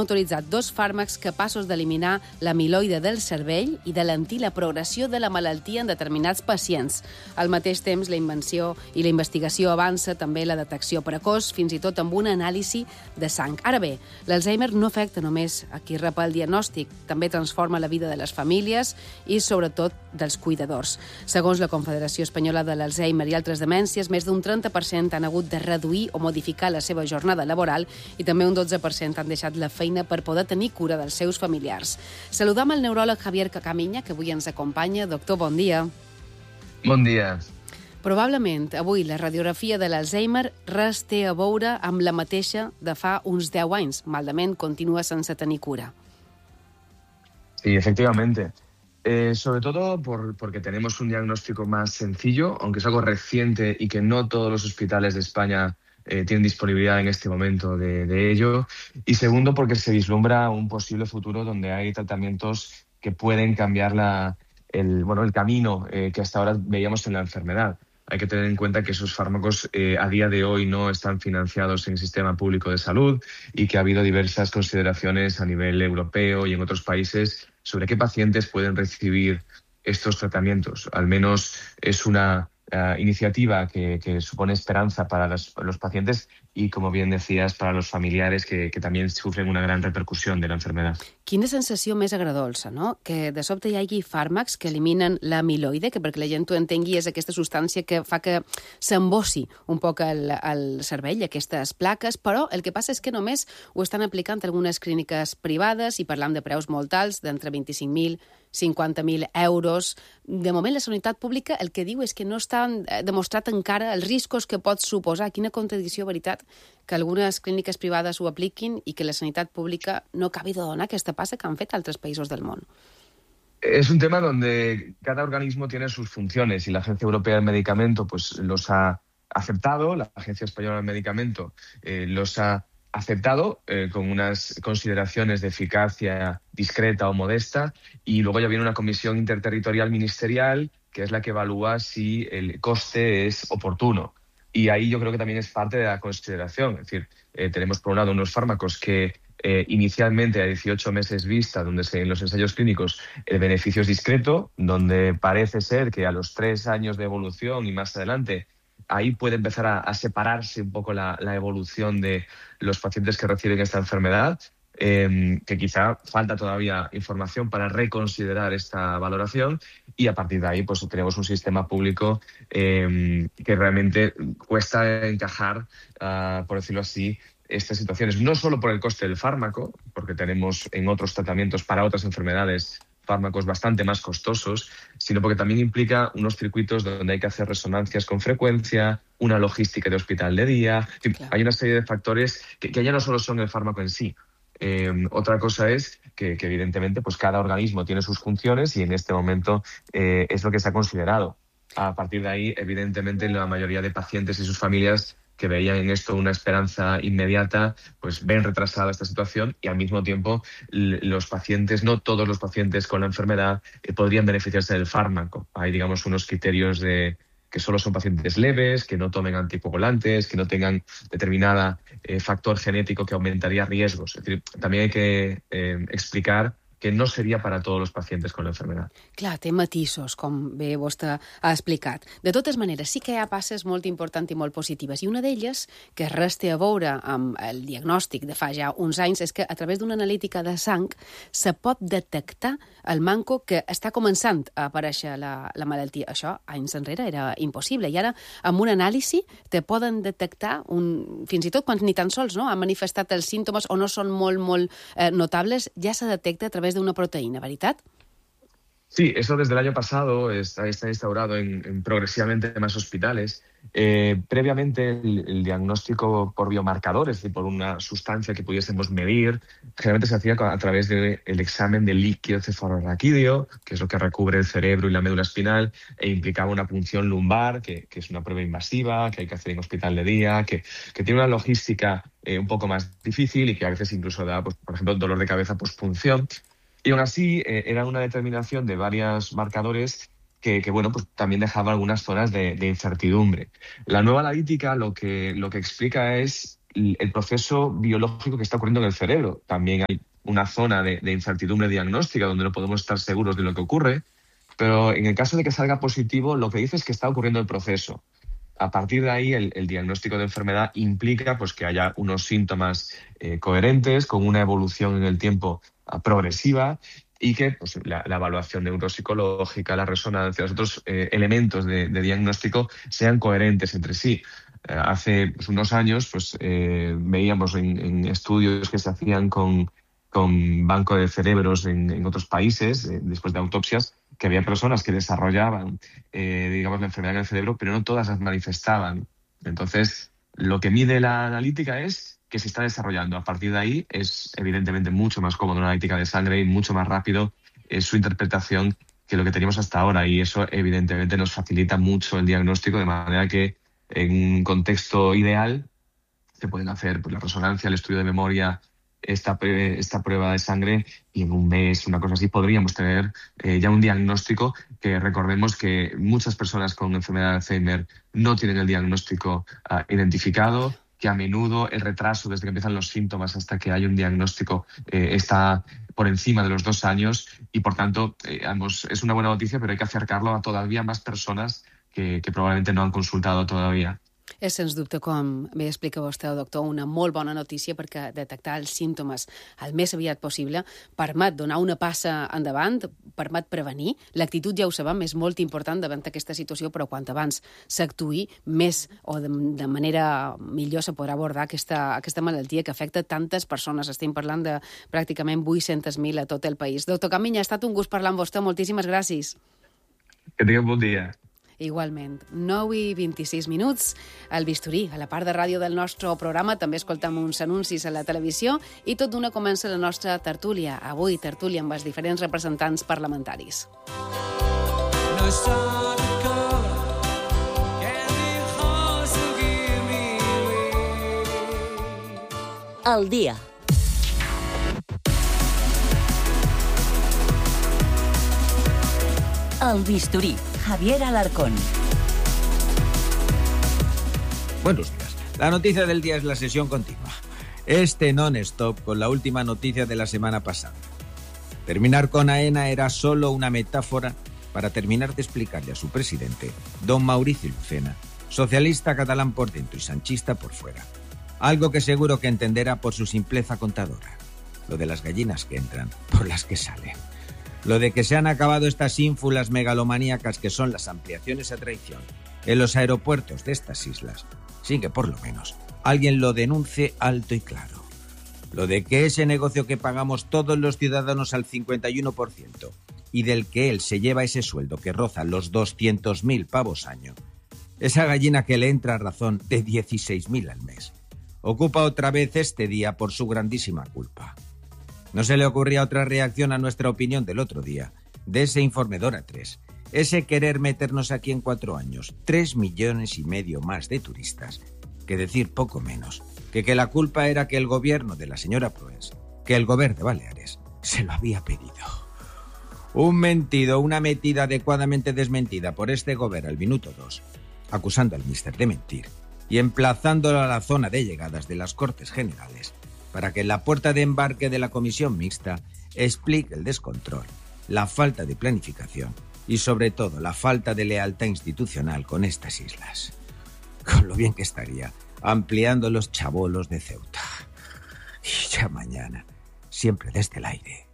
autoritzat 2 fàrmacs capaços d'eliminar l'amiloide del cervell i d'alentir la progressió de la malaltia en determinats pacients. Al mateix temps, la invenció i la investigació avança també la detecció precoç, fins i tot amb una anàlisi de sang. Ara bé, l'Alzheimer no afecta només a qui rep el diagnòstic, també transforma la vida de les famílies i, sobretot, dels cuidadors. Segons la Confederació Espanyola de l'Alzheimer i altres demències, més d'un 30% han hagut de reduir o modificar la seva jornada laboral i també un 12% han deixat la feina per poder tenir cura dels seus familiars. Saludam el neuròleg Javier Cacamiña, que avui ens acompanya. Doctor, bon dia. Bon dia. Probablement avui la radiografia de l'Alzheimer res té a veure amb la mateixa de fa uns 10 anys. Maldament continua sense tenir cura. Sí, efectivamente. Sobre todo porque tenemos un diagnóstico más sencillo, aunque es algo reciente y que no todos los hospitales de España tienen disponibilidad en este momento de ello. Y segundo, porque se vislumbra un posible futuro donde hay tratamientos que pueden cambiar el camino que hasta ahora veíamos en la enfermedad. Hay que tener en cuenta que esos fármacos a día de hoy no están financiados en el sistema público de salud y que ha habido diversas consideraciones a nivel europeo y en otros países sobre qué pacientes pueden recibir estos tratamientos. Al menos es una iniciativa que supone esperanza para los pacientes y, como bien decías, para los familiares que también sufren una gran repercusión de la enfermedad. Quina sensació més agradolça, no? Que de sobte hi hagi fàrmacs que eliminen l'amiloide, que perquè la gent ho entengui és aquesta substància que fa que s'embossi un poc el cervell, aquestes plaques, però el que passa és que només ho estan aplicant algunes clíniques privades i parlant de preus molt alts, d'entre 25.000 50.000 euros. De moment, la sanitat pública el que diu és que no estan demostrat encara els riscos que pot suposar. Quina contradicció, veritat, que algunes clíniques privades ho apliquin i que la sanitat pública no acabi de donar aquesta passa que han fet altres països del món. Es un tema donde cada organismo tiene sus funciones y la Agencia Europea del Medicamento pues los ha aceptado, la Agencia Española del Medicamento los ha aceptado con unas consideraciones de eficacia discreta o modesta, y luego ya viene una comisión interterritorial ministerial que es la que evalúa si el coste es oportuno. Y ahí yo creo que también es parte de la consideración. Es decir, tenemos por un lado unos fármacos que inicialmente a 18 meses vista, donde en los ensayos clínicos el beneficio es discreto, donde parece ser que a los 3 años de evolución y más adelante ahí puede empezar a separarse un poco la evolución de los pacientes que reciben esta enfermedad, que quizá falta todavía información para reconsiderar esta valoración, y a partir de ahí pues tenemos un sistema público que realmente cuesta encajar, por decirlo así, estas situaciones. No solo por el coste del fármaco, porque tenemos en otros tratamientos para otras enfermedades fármacos bastante más costosos, sino porque también implica unos circuitos donde hay que hacer resonancias con frecuencia, una logística de hospital de día. En fin, claro. Hay una serie de factores que ya no solo son el fármaco en sí. Otra cosa es que evidentemente pues cada organismo tiene sus funciones y en este momento es lo que se ha considerado. A partir de ahí, evidentemente, la mayoría de pacientes y sus familias que veían en esto una esperanza inmediata, pues ven retrasada esta situación, y al mismo tiempo los pacientes, no todos los pacientes con la enfermedad podrían beneficiarse del fármaco. Hay, digamos, unos criterios de que solo son pacientes leves, que no tomen anticoagulantes, que no tengan determinada factor genético que aumentaría riesgos. Es decir, también hay que explicar que no seria per a tots els pacients con la enfermedad. Clar, té matisos, com bé vostè ha explicat. De totes maneres, sí que hi ha passes molt importants i molt positives, i una d'elles, que res té a veure amb el diagnòstic de fa ja uns anys, és que a través d'una analítica de sang se pot detectar el manco que està començant a aparèixer la malaltia. Això, anys enrere, era impossible, i ara, amb un anàlisi, te poden detectar, fins i tot quan ni tan sols han manifestat els símptomes o no són molt notables, ja se detecta a través de una proteína, ¿verdad? Sí, eso desde el año pasado está instaurado en progresivamente más hospitales. Previamente el diagnóstico por biomarcadores, es decir, por una sustancia que pudiésemos medir, generalmente se hacía a través del examen del líquido cefalorraquídeo, que es lo que recubre el cerebro y la médula espinal, e implicaba una punción lumbar, que es una prueba invasiva, que hay que hacer en hospital de día, que tiene una logística un poco más difícil y que a veces incluso da, pues, por ejemplo, dolor de cabeza pospunción. Y aún así era una determinación de varios marcadores que bueno, pues también dejaba algunas zonas de incertidumbre. La nueva analítica lo que explica es el proceso biológico que está ocurriendo en el cerebro. También hay una zona de incertidumbre diagnóstica donde no podemos estar seguros de lo que ocurre, pero en el caso de que salga positivo, lo que dice es que está ocurriendo el proceso. A partir de ahí, el diagnóstico de enfermedad implica pues, que haya unos síntomas coherentes, con una evolución en el tiempo progresiva, y que pues, la evaluación neuropsicológica, la resonancia, los otros elementos de diagnóstico sean coherentes entre sí. Hace pues, unos años pues, veíamos en estudios que se hacían con banco de cerebros en otros países, después de autopsias, que había personas que desarrollaban, digamos, la enfermedad en el cerebro, pero no todas las manifestaban. Entonces, lo que mide la analítica es que se está desarrollando. A partir de ahí es evidentemente mucho más cómodo una analítica de sangre y mucho más rápido su interpretación que lo que teníamos hasta ahora, y eso evidentemente nos facilita mucho el diagnóstico, de manera que en un contexto ideal se pueden hacer pues, la resonancia, el estudio de memoria, esta prueba de sangre, y en un mes, una cosa así, podríamos tener ya un diagnóstico que recordemos que muchas personas con enfermedad de Alzheimer no tienen el diagnóstico identificado, que a menudo el retraso desde que empiezan los síntomas hasta que hay un diagnóstico está por encima de los 2 años, y por tanto es una buena noticia, pero hay que acercarlo a todavía más personas que probablemente no han consultado todavía. És, sens dubte, com bé explica vostè, doctor, una molt bona notícia, perquè detectar els símptomes el més aviat possible permet donar una passa endavant, permet prevenir. L'actitud, ja ho sabem, és molt important davant aquesta situació, però quant abans s'actuï més o de manera millor se podrà abordar aquesta malaltia que afecta tantes persones. Estem parlant de pràcticament 800.000 a tot el país. Doctor Camín, ha estat un gust parlar amb vostè. Moltíssimes gràcies. Que tingueu bon dia. Igualment. 9:26, al bisturí, a la part de ràdio del nostre programa. També escoltam uns anuncis a la televisió i tot d'una comença la nostra tertúlia. Avui, tertúlia amb els diferents representants parlamentaris. Al dia. Al bisturí. Javier Alarcón. Buenos días. La noticia del día es la sesión continua. Este non-stop con la última noticia de la semana pasada. Terminar con AENA era solo una metáfora para terminar de explicarle a su presidente, don Mauricio Lucena, socialista catalán por dentro y sanchista por fuera. Algo que seguro que entenderá por su simpleza contadora. Lo de las gallinas que entran por las que salen. Lo de que se han acabado estas ínfulas megalomaníacas que son las ampliaciones a traición en los aeropuertos de estas islas, sin que por lo menos alguien lo denuncie alto y claro. Lo de que ese negocio que pagamos todos los ciudadanos al 51% y del que él se lleva ese sueldo que roza los 200.000 pavos año, esa gallina que le entra a razón de 16.000 al mes, ocupa otra vez este día por su grandísima culpa. No se le ocurría otra reacción a nuestra opinión del otro día, de ese informe Dora 3, ese querer meternos aquí en 4 años 3,5 millones más de turistas, que decir poco menos, que la culpa era que el gobierno de la señora Proens, que el gobierno de Baleares, se lo había pedido. Un mentido, una metida adecuadamente desmentida por este gobierno al minuto 2, acusando al míster de mentir y emplazándolo a la zona de llegadas de las Cortes Generales, para que en la puerta de embarque de la comisión mixta explique el descontrol, la falta de planificación y sobre todo la falta de lealtad institucional con estas islas. Con lo bien que estaría ampliando los chabolos de Ceuta. Y ya mañana, siempre desde el aire,